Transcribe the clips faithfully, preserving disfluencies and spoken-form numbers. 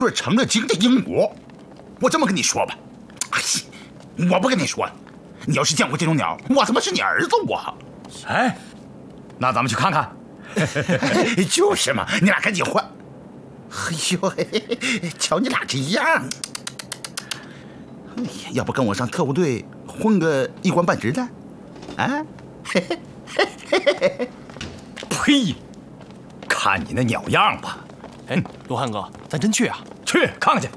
是成了精的英国。我这么跟你说吧，哎呀，我不跟你说了，你要是见过这种鸟，我他妈是你儿子我。 哎，那咱们去看看。 就是嘛，你俩赶紧换。哎呦，嘿嘿，瞧你俩这样，哎呀，要不跟我上特务队混个一官半职的？啊？嘿嘿嘿嘿嘿。 呸！看你那鸟样吧。 哎，罗汉哥，咱真去啊？ 去看看去。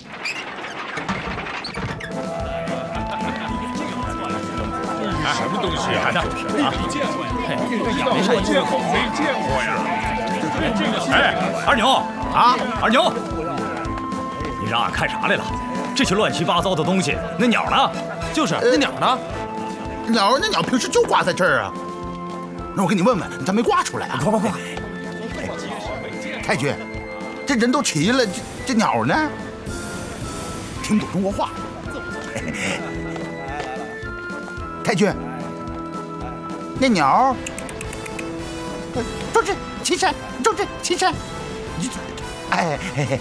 什么东西啊？ 就是啊，没见过呀。 没见过，没见过呀。 哎，二牛啊，二牛，你让俺看啥来了？这些乱七八糟的东西，那鸟呢？ 就是那鸟呢？ 鸟那鸟平时就挂在这儿啊。那我给你问问，它没挂出来啊？ 快快快！ 太君，这人都齐了，这这鸟呢？听不懂中国话。太君，那鸟，周志齐山，周志齐山，你，哎哎哎，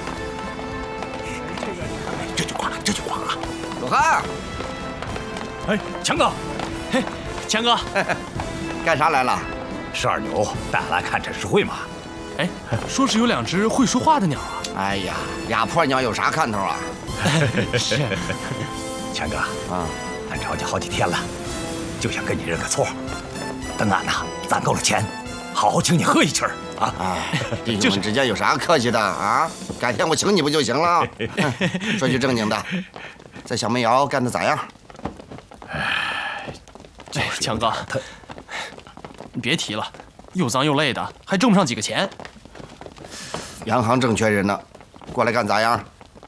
这句话，这句话啊， 罗汉， 哎，强哥， 嘿，强哥， 干啥来了？ 是二牛带俺来看展示会嘛？ 哎，说是有两只会说话的鸟啊。 哎呀，俩破鸟有啥看头啊？ 是， 强哥啊。 俺找你好几天了，就想跟你认个错。等俺呐攒够了钱，好好请你喝一气儿啊！ 哎，弟兄们之间有啥客气的啊？改天我请你不就行了？说句正经的，在小煤窑干的咋样？ 哎，强哥，他，你别提了，又脏又累的，还挣不上几个钱。 洋行正缺人呢，过来干咋样？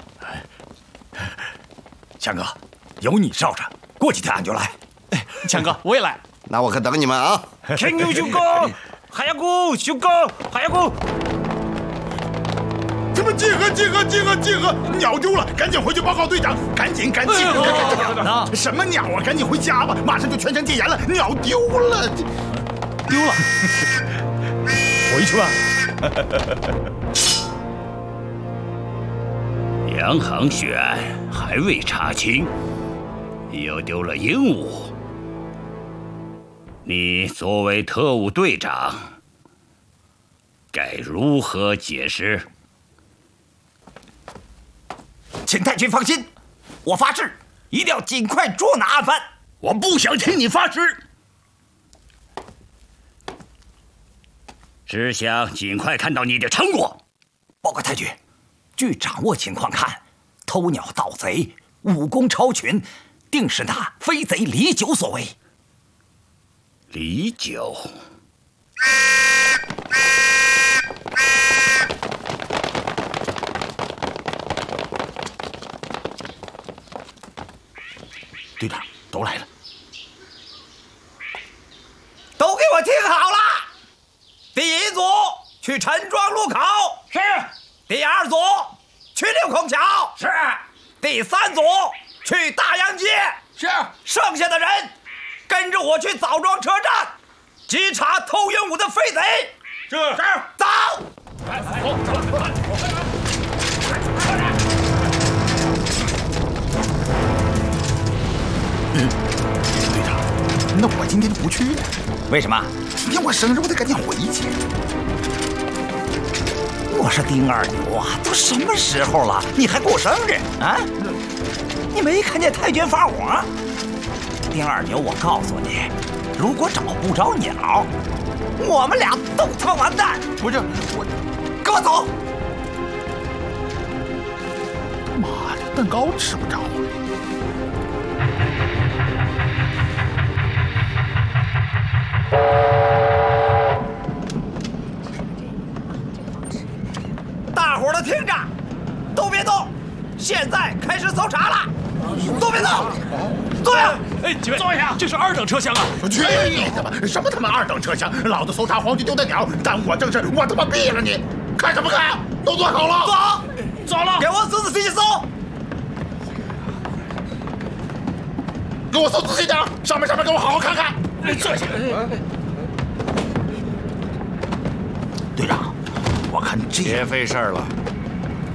强哥，有你罩着。过几天俺就来。 哎，强哥，我也来。 那我可等你们啊！ 天牛兄哥，海牙姑兄哥，海牙姑。 他们集合，集合，集合，集合！鸟丢了，赶紧回去报告队长！赶紧，赶紧！ 那什么鸟啊？赶紧回家吧，马上就全城戒严了。鸟丢了， 丢了， 回去吧。 洋行血案还未查清。又丢了鹦鹉，你作为特务队长，该如何解释？ 请太君放心，我发誓一定要尽快捉拿案犯。 我不想听你发誓，只想尽快看到你的成果。 报告太君，据掌握情况看，偷鸟盗贼武功超群。定是那飞贼李九所为。 李九， 队长都来了， 都给我听好了！第一组去陈庄路口， 是； 第二组去六孔桥， 是； 第三组去大洋街， 是。 剩下的人跟着我去枣庄车站，稽查偷鹦鹉的飞贼。 是是， 走。 走走走。 队长，那我今天就不去了。 为什么？ 今天我生日，我得赶紧回去。 我说丁二牛啊，都什么时候了，你还过生日啊？你没看见太君发火？丁二牛，我告诉你，如果找不着鸟，我们俩都他妈完蛋！ 不是我， 跟我走！ 妈的，蛋糕吃不着啊！ 大伙儿都听着，都别动，现在开始搜查了，都别动，坐下。 哎，几位，坐下。这是二等车厢啊！ 去你的吧！什么他妈二等车厢？老子搜查皇军丢的鸟，耽误我正事，我他妈毙了你！看什么看？都坐好了， 走，走了，给我仔仔细细搜， 给我搜仔细点，上面上面给我好好看看。 坐下。 队长，我看这别费事了。